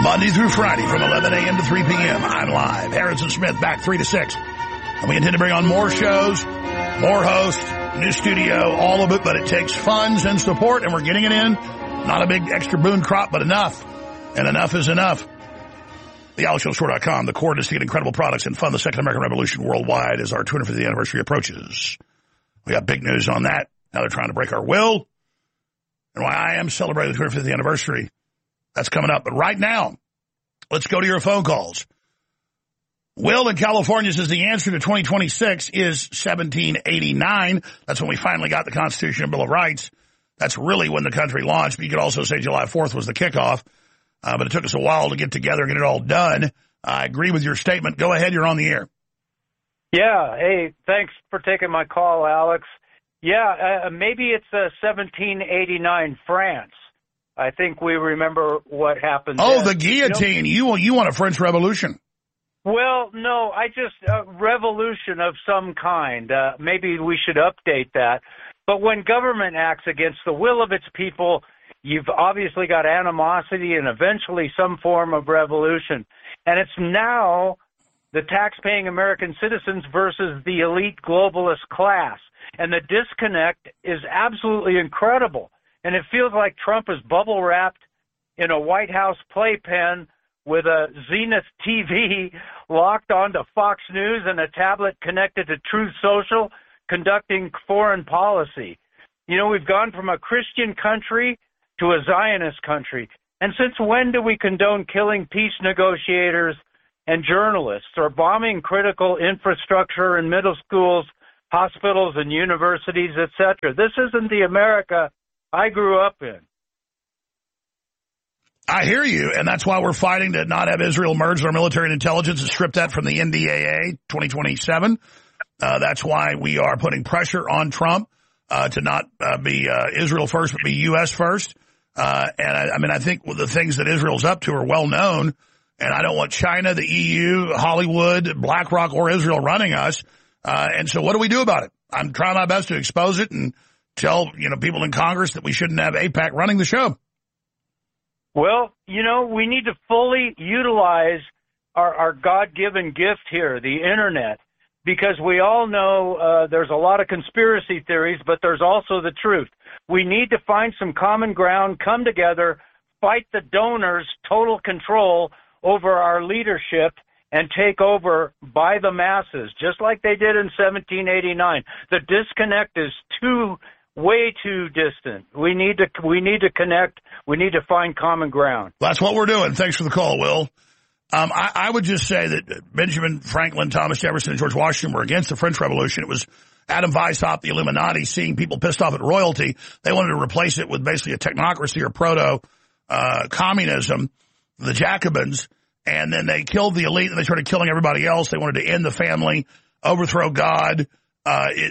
Monday through Friday from 11 a.m. to 3 p.m. I'm live. Harrison Smith back 3 to 6. And we intend to bring on more shows, more hosts, new studio, all of it, but it takes funds and support, and we're getting it in. Not a big extra boon crop, but enough. And enough is enough. TheAlexJonesStore.com, the core to see incredible products and fund the Second American Revolution worldwide as our 250th anniversary approaches. We got big news on that. Now they're trying to break our will. And why I am celebrating the 250th anniversary. That's coming up. But right now, let's go to your phone calls. Will in California says the answer to 2026 is 1789. That's when we finally got the Constitution and Bill of Rights. That's really when the country launched. But you could also say July 4th was the kickoff. But it took us a while to get together and get it all done. I agree with your statement. Go ahead. You're on the air. Yeah. Hey, thanks for taking my call, Alex. Yeah, maybe it's 1789 France. I think we remember what happened. Oh, then. the guillotine. You want a French Revolution. Well, no, I just revolution of some kind. Maybe we should update that. But when government acts against the will of its people, you've obviously got animosity and eventually some form of revolution. And it's now the tax-paying American citizens versus the elite globalist class. And the disconnect is absolutely incredible. And it feels like Trump is bubble-wrapped in a White House playpen with a Zenith TV locked onto Fox News and a tablet connected to Truth Social conducting foreign policy. You know, we've gone from a Christian country to a Zionist country. And since when do we condone killing peace negotiators and journalists or bombing critical infrastructure in middle schools, hospitals, and universities, etc.? This isn't the America I grew up in. I hear you, and that's why we're fighting to not have Israel merge our military and intelligence and strip that from the NDAA 2027. That's why we are putting pressure on Trump to not be Israel first, but be U.S. first. And I think the things that Israel's up to are well known, and I don't want China, the EU, Hollywood, BlackRock, or Israel running us. And so what do we do about it? I'm trying my best to expose it and tell, people in Congress that we shouldn't have AIPAC running the show. Well, we need to fully utilize our God-given gift here, the Internet, because we all know there's a lot of conspiracy theories, but there's also the truth. We need to find some common ground, come together, fight the donors' total control over our leadership, and take over by the masses, just like they did in 1789. The disconnect is way too distant. We need to connect. We need to find common ground. That's what we're doing. Thanks for the call, Will. I would just say that Benjamin Franklin, Thomas Jefferson, and George Washington were against the French Revolution. It was Adam Weishaupt, the Illuminati, seeing people pissed off at royalty. They wanted to replace it with basically a technocracy or proto-communism, the Jacobins, and then they killed the elite and they started killing everybody else. They wanted to end the family, overthrow God. I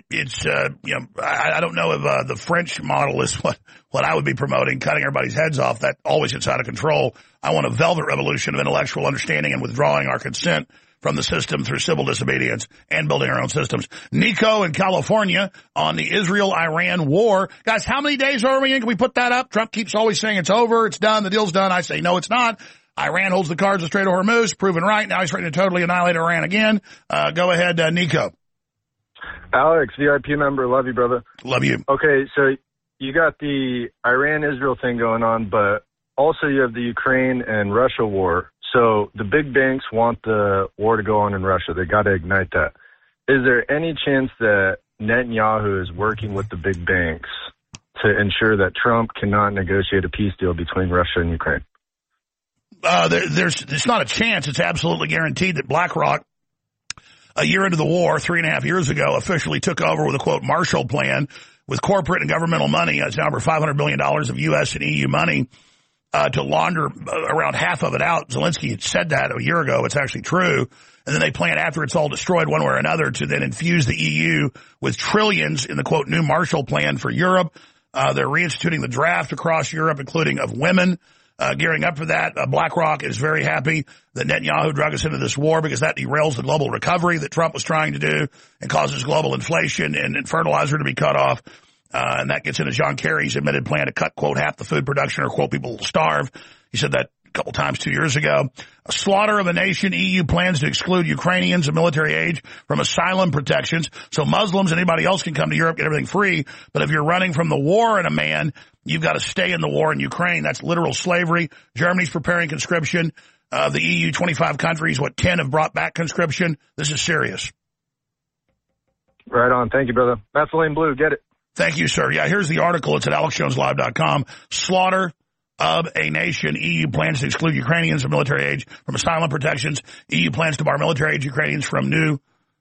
don't know if the French model is what I would be promoting, cutting everybody's heads off. That always gets out of control. I want a velvet revolution of intellectual understanding and withdrawing our consent from the system through civil disobedience and building our own systems. Nico in California on the Israel-Iran war. Guys, how many days are we in? Can we put that up? Trump keeps always saying it's over, it's done, the deal's done. I say, no, it's not. Iran holds the cards of Strait of Hormuz, proven right. Now he's ready to totally annihilate Iran again. Go ahead, Nico. Alex, VIP member, love you, brother. Love you. Okay, so you got the Iran-Israel thing going on, but also you have the Ukraine and Russia war. So the big banks want the war to go on in Russia. They got to ignite that. Is there any chance that Netanyahu is working with the big banks to ensure that Trump cannot negotiate a peace deal between Russia and Ukraine? It's not a chance. It's absolutely guaranteed that BlackRock, a year into the war, 3.5 years ago, officially took over with a, quote, Marshall Plan with corporate and governmental money. It's now over $500 billion of U.S. and EU money to launder around half of it out. Zelensky had said that a year ago. It's actually true. And then they plan, after it's all destroyed one way or another, to then infuse the EU with trillions in the, quote, new Marshall Plan for Europe. They're reinstituting the draft across Europe, including of women. Gearing up for that. BlackRock is very happy that Netanyahu drug us into this war because that derails the global recovery that Trump was trying to do and causes global inflation and fertilizer to be cut off. And that gets into John Kerry's admitted plan to cut, quote, half the food production or, quote, people will starve. He said that a couple times 2 years ago. A slaughter of a nation. EU plans to exclude Ukrainians of military age from asylum protections. So Muslims and anybody else can come to Europe, get everything free. But if you're running from the war and a man, you've got to stay in the war in Ukraine. That's literal slavery. Germany's preparing conscription. The EU, 25 countries, 10 have brought back conscription. This is serious. Right on. Thank you, brother. Vaseline Blue, get it. Thank you, sir. Yeah, here's the article. It's at AlexJonesLive.com. Slaughter of a nation. EU plans to exclude Ukrainians of military age from asylum protections. EU plans to bar military age Ukrainians from new.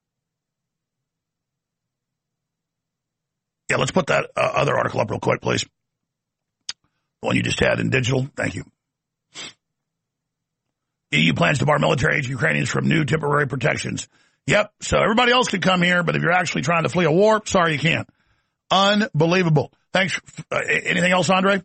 Yeah, let's put that other article up real quick, please. The one you just had in digital. Thank you. EU plans to bar military age Ukrainians from new temporary protections. Yep, so everybody else can come here, but if you're actually trying to flee a war, sorry, you can't. Unbelievable. Thanks. Anything else, Andre?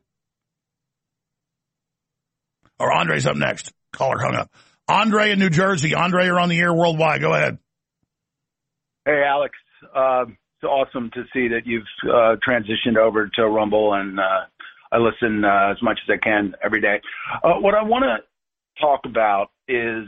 Or Andre's up next. Caller hung up. Andre in New Jersey. Andre, you're on the air worldwide. Go ahead. Hey, Alex. It's awesome to see that you've transitioned over to Rumble, and I listen as much as I can every day. What I want to talk about is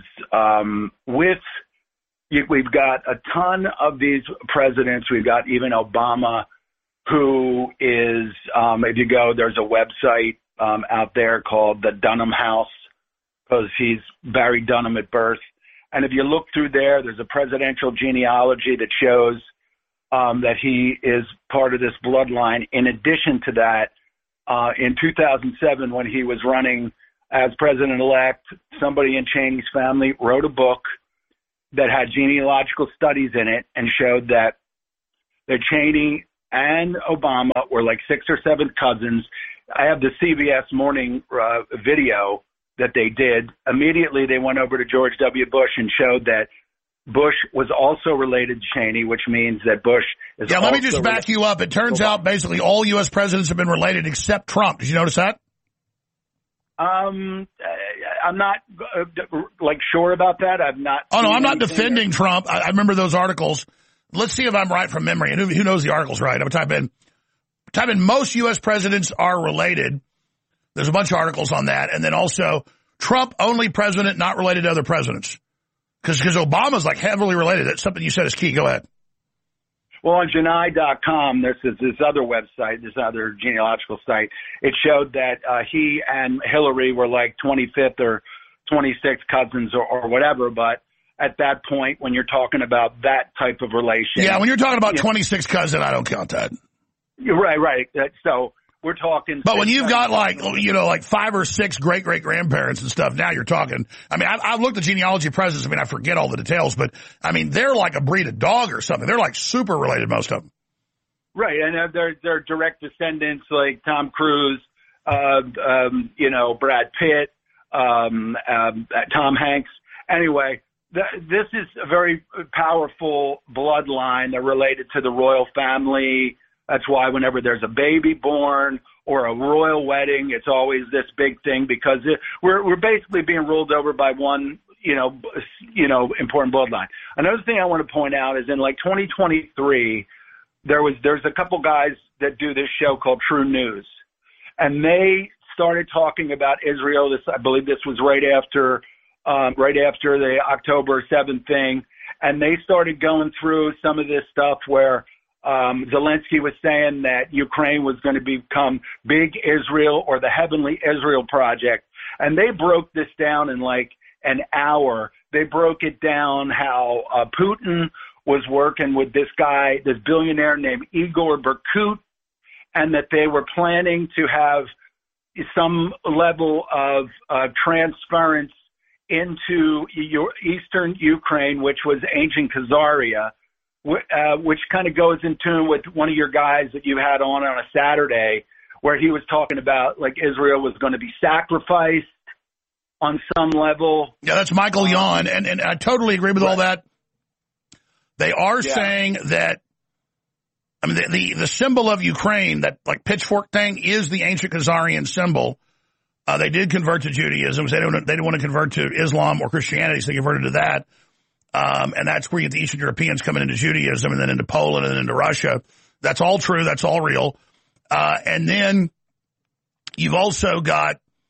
we've got a ton of these presidents. We've got even Obama, who is, if you go, there's a website out there called the Dunham House, because he's Barry Dunham at birth. And if you look through there, there's a presidential genealogy that shows that he is part of this bloodline. In addition to that, in 2007, when he was running as president-elect, somebody in Cheney's family wrote a book that had genealogical studies in it and showed that Cheney and Obama were like 6 or 7 cousins. I have the CBS Morning video that they did. Immediately, they went over to George W. Bush and showed that Bush was also related to Cheney, which means that Bush is let me just back you up. It turns out basically all U.S. presidents have been related except Trump. Did you notice that? I'm not sure about that. I've not. Oh no, I'm not defending Trump. I remember those articles. Let's see if I'm right from memory. And who knows the article's right? I'm type in most U.S. presidents are related. There's a bunch of articles on that, and then also Trump only president not related to other presidents because Obama's like heavily related. That's something you said is key. Go ahead. Well, on Janai.com, there's this other website, this other genealogical site. It showed that he and Hillary were like 25th or 26th cousins or whatever. But at that point, when you're talking about that type of relation. Yeah, when you're talking about 26 cousin, I don't count that. Right. So we're talking. But when you've got like 5 or 6 great-great-grandparents and stuff, now you're talking. I mean, I've looked at genealogy of presidents. I mean, I forget all the details, but I mean, they're like a breed of dog or something. They're like super related, most of them. Right, and they're direct descendants like Tom Cruise, Brad Pitt, Tom Hanks. Anyway, this is a very powerful bloodline. They're related to the royal family. That's why whenever there's a baby born or a royal wedding, it's always this big thing because we're basically being ruled over by one, important bloodline. Another thing I want to point out is in like 2023, there's a couple guys that do this show called True News, and they started talking about Israel. I believe this was right after the October 7th thing, and they started going through some of this stuff where Zelensky was saying that Ukraine was going to become Big Israel or the Heavenly Israel Project. And they broke this down in like an hour. They broke it down how Putin was working with this guy, this billionaire named Igor Berkut, and that they were planning to have some level of transference into eastern Ukraine, which was ancient Khazaria, which kind of goes in tune with one of your guys that you had on a Saturday, where he was talking about like Israel was going to be sacrificed on some level. Yeah, that's Michael Yon, and I totally agree with all that. They are saying that, I mean, the symbol of Ukraine, that like pitchfork thing, is the ancient Khazarian symbol. They did convert to Judaism. They didn't want to convert to Islam or Christianity, so they converted to that. And that's where you get the Eastern Europeans coming into Judaism and then into Poland and then into Russia. That's all true. That's all real. And then you've also got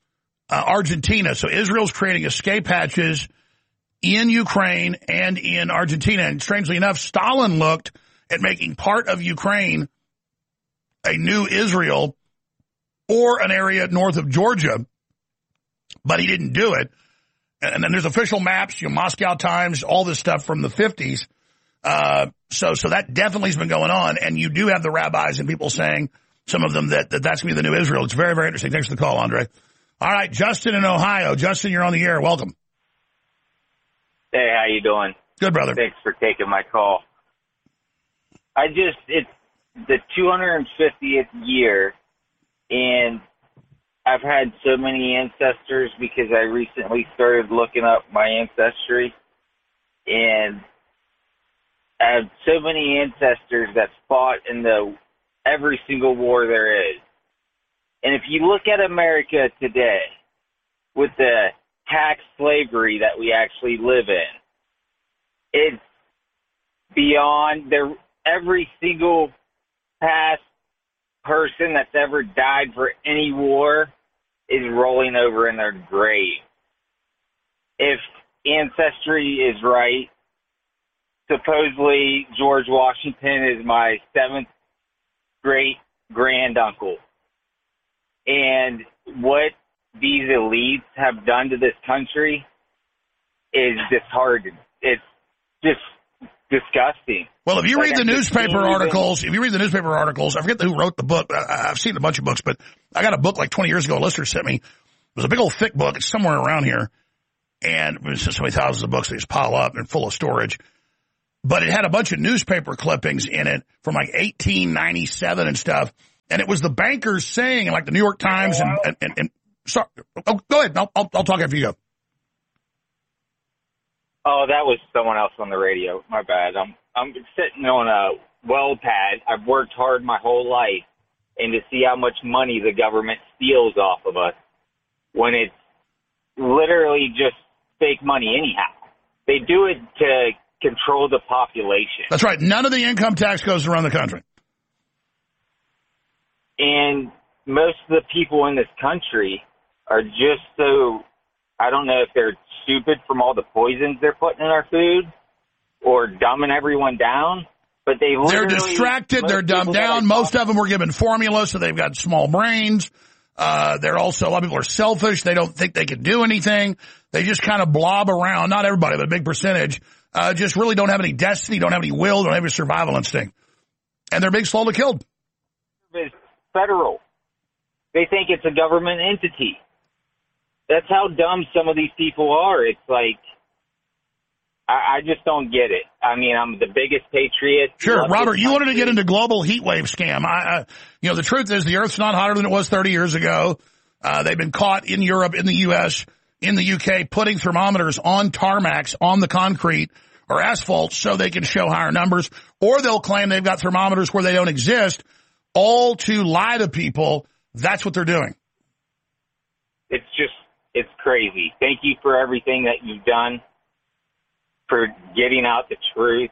Argentina. So Israel's creating escape hatches in Ukraine and in Argentina. And strangely enough, Stalin looked at making part of Ukraine a new Israel or an area north of Georgia, but he didn't do it. And then there's official maps, Moscow Times, all this stuff from the 50s. So that definitely has been going on. And you do have the rabbis and people saying, some of them, that's going to be the new Israel. It's very, very interesting. Thanks for the call, Andre. All right, Justin in Ohio. Justin, you're on the air. Welcome. Hey, how you doing? Good, brother. Thanks for taking my call. It's the 250th year, and I've had so many ancestors because I recently started looking up my ancestry, and I have so many ancestors that fought in every single war there is. And if you look at America today, with the tax slavery that we actually live in, it's beyond every single past person that's ever died for any war is rolling over in their grave. If ancestry is right, supposedly George Washington is my 7th great-granduncle. And what these elites have done to this country is disheartening. It's just disgusting. Well, if you read the newspaper articles, I forget who wrote the book. I've seen a bunch of books, but I got a book like 20 years ago a listener sent me. It was a big old thick book. It's somewhere around here. And there's so many thousands of books, they just pile up and full of storage. But it had a bunch of newspaper clippings in it from like 1897 and stuff. And it was the bankers saying, like the New York Times and sorry. Oh, go ahead. I'll talk after you go. Oh, that was someone else on the radio. My bad. I'm sitting on a well pad. I've worked hard my whole life, and to see how much money the government steals off of us when it's literally just fake money anyhow. They do it to control the population. That's right. None of the income tax goes around the country. And most of the people in this country are just so, I don't know if they're stupid from all the poisons they're putting in our food or dumbing everyone down, but they're distracted, they're dumbed down. Most of them were given formula, so they've got small brains. They're also, a lot of people are selfish. They don't think they can do anything. They just kind of blob around. Not everybody, but a big percentage. Just really don't have any destiny, don't have any will, don't have any survival instinct. And they're being slowly killed. It's federal. They think it's a government entity. That's how dumb some of these people are. It's like, I just don't get it. I mean, I'm the biggest patriot. Sure, Robert, you wanted to get into global heat wave scam. The truth is the Earth's not hotter than it was 30 years ago. They've been caught in Europe, in the U.S., in the UK, putting thermometers on tarmacs, on the concrete or asphalt so they can show higher numbers. Or they'll claim they've got thermometers where they don't exist, all to lie to people. That's what they're doing. It's crazy. Thank you for everything that you've done, for getting out the truth.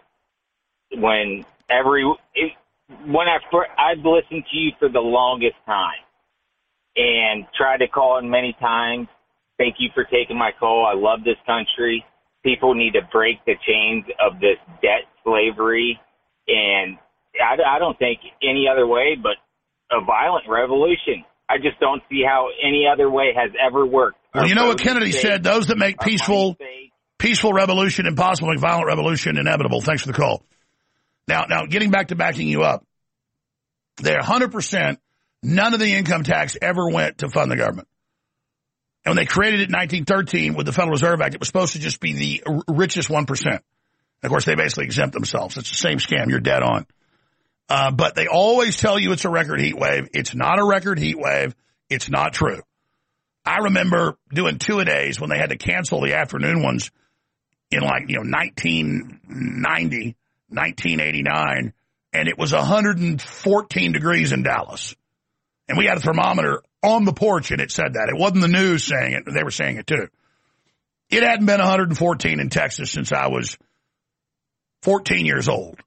I've listened to you for the longest time and tried to call in many times. Thank you for taking my call. I love this country. People need to break the chains of this debt slavery, and I don't think any other way but a violent revolution. I just don't see how any other way has ever worked. Well, you know what Kennedy said? Those that make peaceful revolution impossible, make violent revolution inevitable. Thanks for the call. Now, getting back to backing you up, they're 100%, none of the income tax ever went to fund the government. And when they created it in 1913 with the Federal Reserve Act, it was supposed to just be the richest 1%. Of course, they basically exempt themselves. It's the same scam. You're dead on. But they always tell you it's a record heat wave. It's not a record heat wave. It's not true. I remember doing two-a-days when they had to cancel the afternoon ones in 1990, 1989, and it was 114 degrees in Dallas. And we had a thermometer on the porch, and it said that. It wasn't the news saying it. They were saying it, too. It hadn't been 114 in Texas since I was 14 years old.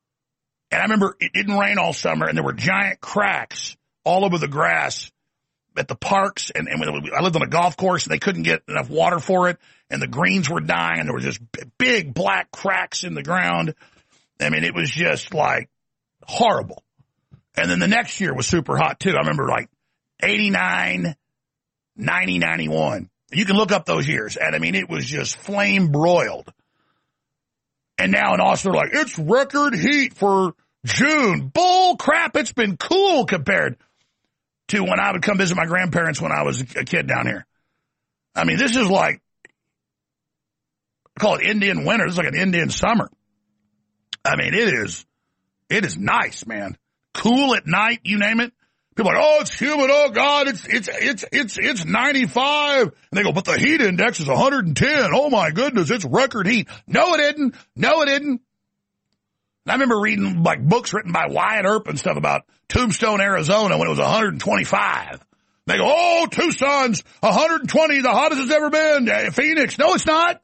And I remember it didn't rain all summer, and there were giant cracks all over the grass at the parks, and I lived on a golf course, and they couldn't get enough water for it, and the greens were dying, and there were just big black cracks in the ground. I mean, it was just like horrible. And then the next year was super hot too. I remember like 89, 90, 91. You can look up those years, and I mean, it was just flame broiled. And now in Austin, they're like, it's record heat for June. Bull crap, it's been cool compared to when I would come visit my grandparents when I was a kid down here. I mean, this is like, I call it Indian winter. This is like an Indian summer. I mean, it is nice, man. Cool at night, you name it. People are like, oh, it's humid. Oh God, it's 95. And they go, but the heat index is 110. Oh my goodness, it's record heat. No, it isn't. No, it isn't. And I remember reading like books written by Wyatt Earp and stuff about Tombstone, Arizona when it was 125. They go, oh, Tucson's 120, the hottest it's ever been. Phoenix. No, it's not.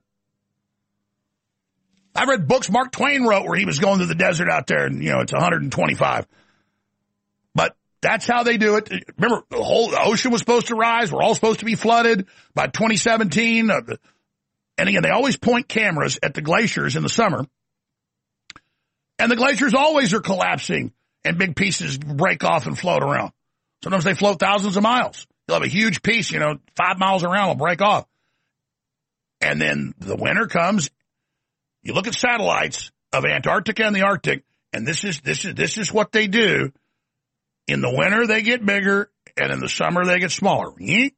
I read books Mark Twain wrote where he was going through the desert out there and, it's 125. But that's how they do it. Remember, the ocean was supposed to rise. We're all supposed to be flooded by 2017. And again, they always point cameras at the glaciers in the summer. And the glaciers always are collapsing and big pieces break off and float around. Sometimes they float thousands of miles. You'll have a huge piece, 5 miles around will break off. And then the winter comes. You look at satellites of Antarctica and the Arctic, and this is what they do. In the winter, they get bigger, and in the summer, they get smaller.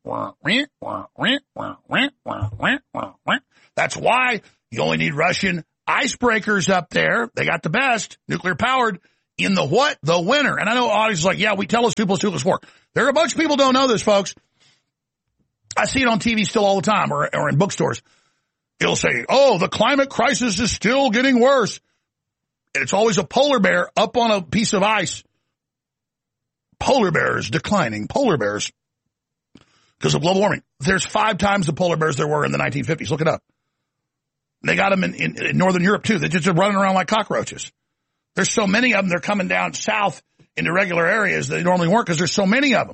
That's why you only need Russian icebreakers up there. They got the best, nuclear powered, in the what? The winter. And I know audience is like, yeah, we tell us 2 + 2 = 4. There are a bunch of people who don't know this, folks. I see it on TV still all the time or in bookstores. It'll say, oh, the climate crisis is still getting worse. And it's always a polar bear up on a piece of ice. Polar bears declining. Polar bears. Because of global warming. There's 5 times the polar bears there were in the 1950s. Look it up. They got them in Northern Europe, too. They're just running around like cockroaches. There's so many of them, they're coming down south into regular areas that they normally weren't because there's so many of them.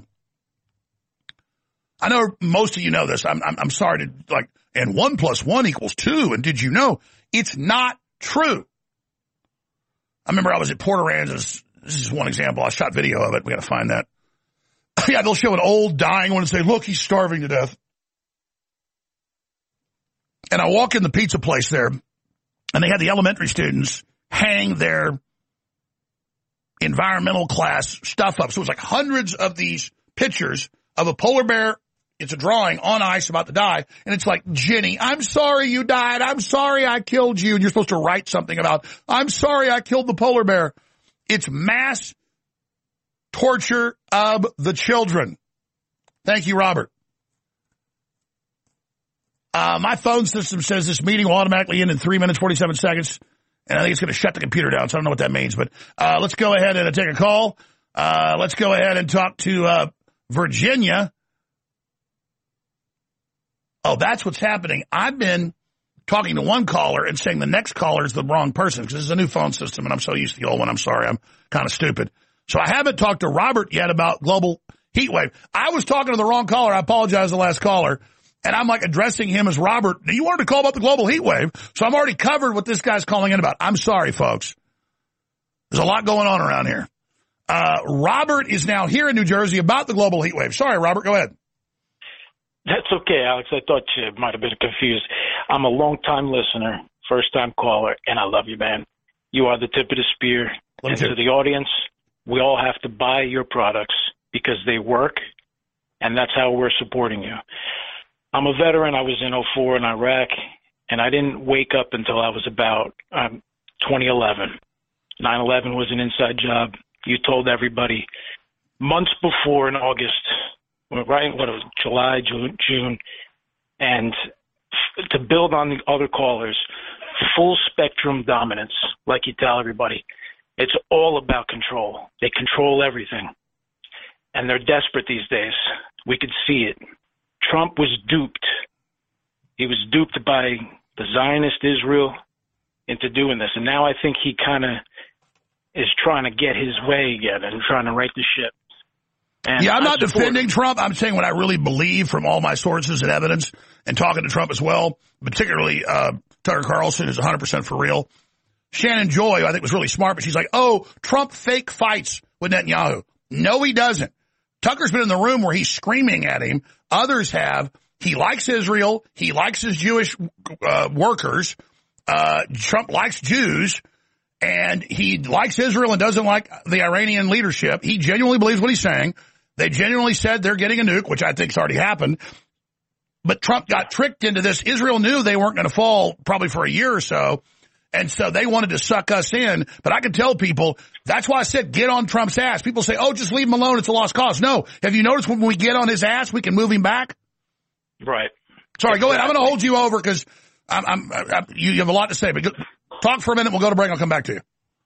I know most of you know this. I'm sorry to, and 1 + 1 = 2. And did you know? It's not true. I remember I was at Port Aransas. This is one example. I shot video of it. We got to find that. Yeah, they'll show an old dying one and say, look, he's starving to death. And I walk in the pizza place there, and they had the elementary students hang their environmental class stuff up. So it was like hundreds of these pictures of a polar bear. It's a drawing on ice about to die. And it's like, Jenny, I'm sorry you died. I'm sorry I killed you. And you're supposed to write something about, I'm sorry I killed the polar bear. It's mass torture of the children. Thank you, Robert. My phone system says this meeting will automatically end in 3 minutes, 47 seconds. And I think it's going to shut the computer down. So I don't know what that means. But let's go ahead and take a call. Let's go ahead and talk to Virginia. Oh, that's what's happening. I've been talking to one caller and saying the next caller is the wrong person because this is a new phone system and I'm so used to the old one. I'm sorry. I'm kind of stupid. So I haven't talked to Robert yet about global heat wave. I was talking to the wrong caller. I apologize to the last caller. And I'm addressing him as Robert. You wanted to call about the global heat wave. So I'm already covered what this guy's calling in about. I'm sorry, folks. There's a lot going on around here. Robert is now here in New Jersey about the global heat wave. Sorry, Robert. Go ahead. That's okay, Alex. I thought you might have been confused. I'm a long-time listener, first-time caller, and I love you, man. You are the tip of the spear. And to the audience, we all have to buy your products because they work, and that's how we're supporting you. I'm a veteran. I was in 2004 in Iraq, and I didn't wake up until I was about 2011. 9/11 was an inside job. You told everybody months before in August, right? What it was, July, June, and to build on the other callers, full spectrum dominance, like you tell everybody. It's all about control. They control everything, and they're desperate these days. We could see it. Trump was duped. He was duped by the Zionist Israel into doing this, and now I think he kind of is trying to get his way again and trying to right the ship. And I'm not defending Trump. I'm saying what I really believe from all my sources and evidence and talking to Trump as well, particularly Tucker Carlson is 100% for real. Shannon Joy, I think, was really smart, but she's like, oh, Trump fake fights with Netanyahu. No, he doesn't. Tucker's been in the room where he's screaming at him. Others have. He likes Israel. He likes his Jewish workers. Trump likes Jews. And he likes Israel and doesn't like the Iranian leadership. He genuinely believes what he's saying. They genuinely said they're getting a nuke, which I think's already happened. But Trump got tricked into this. Israel knew they weren't going to fall probably for a year or so. And so they wanted to suck us in. But I can tell people, that's why I said get on Trump's ass. People say, oh, just leave him alone. It's a lost cause. No. Have you noticed when we get on his ass, we can move him back? Right. Sorry, go ahead. I'm going to hold you over because you have a lot to say. But talk for a minute. We'll go to break. I'll come back to you.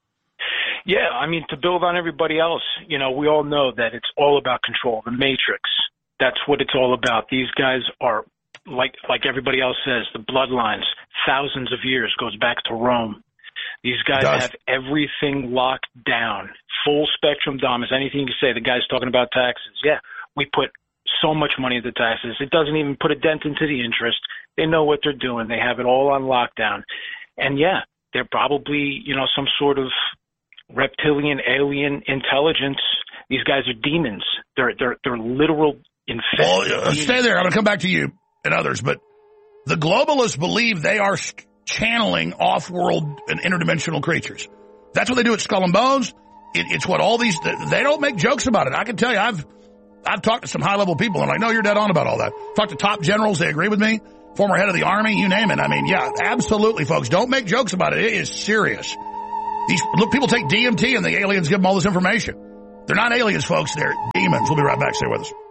Yeah, I mean, to build on everybody else, you know, we all know that it's all about control, the matrix. That's what it's all about. These guys are, like everybody else says, the bloodlines, thousands of years, goes back to Rome. These guys have everything locked down, full spectrum dominance. Anything you can say, the guy's talking about taxes. Yeah, we put so much money into taxes. It doesn't even put a dent into the interest. They know what they're doing. They have it all on lockdown. And, yeah, they're probably, you know, some sort of reptilian, alien intelligence. These guys are demons. They're literal infected. Well, stay there. I'm going to come back to you and others. But the globalists believe they are channeling off-world and interdimensional creatures. That's what they do at Skull and Bones. It's what all these, they don't make jokes about it. I can tell you, I've talked to some high-level people, and I'm like, no, you're dead on about all that. Talked to top generals, they agree with me. Former head of the Army, you name it. I mean, yeah, absolutely, folks. Don't make jokes about it. It is serious. Look, people take DMT and the aliens give them all this information. They're not aliens, folks. They're demons. We'll be right back. Stay with us.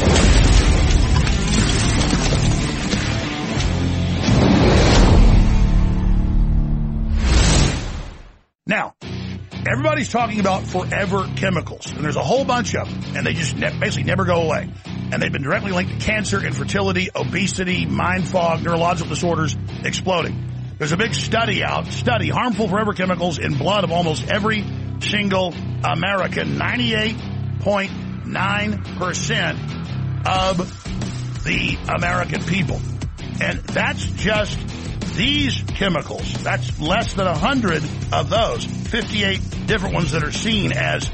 Now, everybody's talking about forever chemicals, and there's a whole bunch of them, and they just basically never go away. And they've been directly linked to cancer, infertility, obesity, mind fog, neurological disorders exploding. There's a big study out, harmful forever chemicals in blood of almost every single American. 98.9% of the American people. And that's just these chemicals. That's less than 100 of those, 58 different ones that are seen as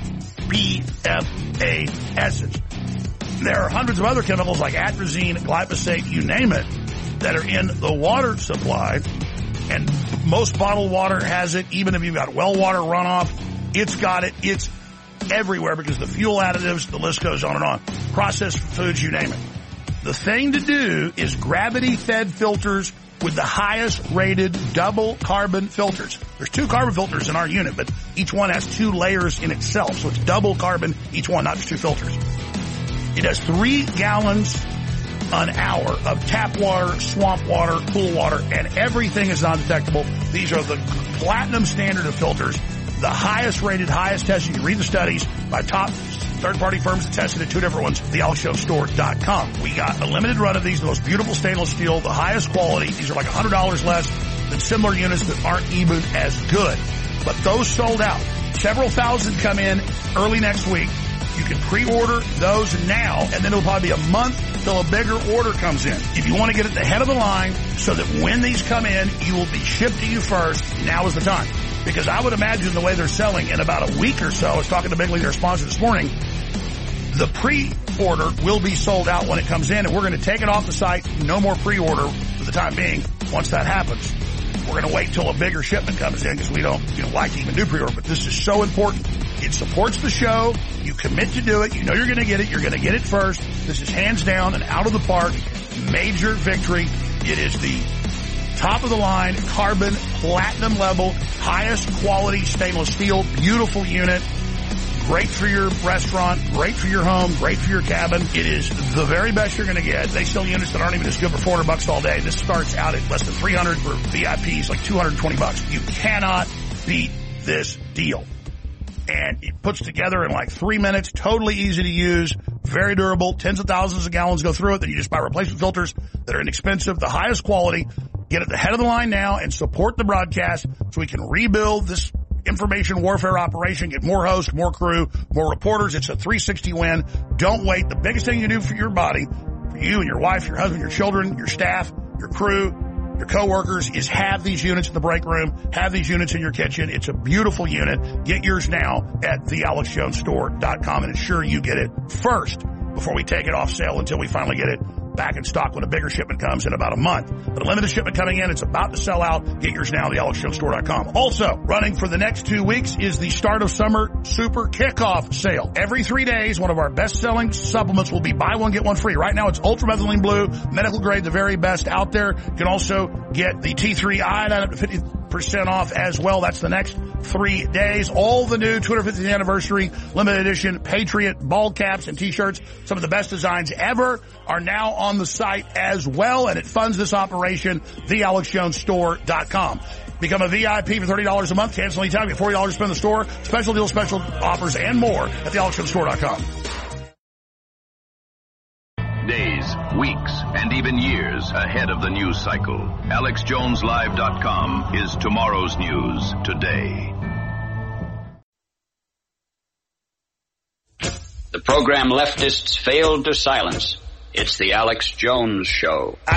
PFASs. There are hundreds of other chemicals like atrazine, glyphosate, you name it, that are in the water supply. And most bottled water has it, even if you've got well water runoff, it's got it. It's everywhere because the fuel additives, the list goes on and on. Processed foods, you name it. The thing to do is gravity-fed filters with the highest rated double carbon filters. There's 2 carbon filters in our unit, but each one has 2 layers in itself. So it's double carbon, each one, not just 2 filters. It has 3 gallons an hour of tap water, swamp water, pool water, and everything is non-detectable. These are the platinum standard of filters, the highest rated, highest tested. You can read the studies by top third-party firms that tested it, 2 different ones, thealexshowstore.com. We got a limited run of these, the most beautiful stainless steel, the highest quality. These are like $100 less than similar units that aren't even as good. But those sold out. Several thousand come in early next week. You can pre-order those now, and then it'll probably be a month till a bigger order comes in. If you want to get at the head of the line so that when these come in, you will be shipped to you first, now is the time. Because I would imagine the way they're selling in about a week or so, I was talking to Bigley, their sponsor this morning, the pre-order will be sold out when it comes in, and we're going to take it off the site. No more pre-order for the time being. Once that happens, we're going to wait till a bigger shipment comes in because we don't like to even do pre-order. But this is so important. It supports the show. You commit to do it. You know you're going to get it. You're going to get it first. This is hands down and out of the park. Major victory. It is the top of the line, carbon, platinum level, highest quality stainless steel, beautiful unit. Great for your restaurant, great for your home, great for your cabin. It is the very best you're going to get. They sell units that aren't even as good for $400 all day. This starts out at less than $300 for VIPs, like $220. You cannot beat this deal. And it puts together in like 3 minutes, totally easy to use, very durable, tens of thousands of gallons go through it. Then you just buy replacement filters that are inexpensive, the highest quality. Get at the head of the line now and support the broadcast so we can rebuild this information warfare operation. Get more hosts, more crew, more reporters. It's a 360 win. Don't wait. The biggest thing you do for your body, for you and your wife, your husband, your children, your staff, your crew, your coworkers, is have these units in the break room, have these units in your kitchen. It's a beautiful unit. Get yours now at thealexjonesstore.com and ensure you get it first before we take it off sale until we finally get it back in stock when a bigger shipment comes in about a month. But a limited shipment coming in, it's about to sell out. Get yours now at thealexjonesstore.com. Also, running for the next 2 weeks is the start of summer super kickoff sale. Every 3 days, one of our best-selling supplements will be buy one, get one free. Right now, it's ultramethylene blue, medical grade, the very best out there. You can also get the T3 iodine up to 50% off as well. That's the next 3 days. All the new 250th anniversary limited edition Patriot ball caps and t-shirts, some of the best designs ever, are now on the site as well, and it funds this operation, thealexjonesstore.com. Become a VIP for $30 a month. Cancel anytime. Get $40 to spend in the store. Special deals, special offers, and more at thealexjonesstore.com. Days, weeks, and even years ahead of the news cycle. AlexJonesLive.com is tomorrow's news today. The program leftists failed to silence. It's the Alex Jones Show.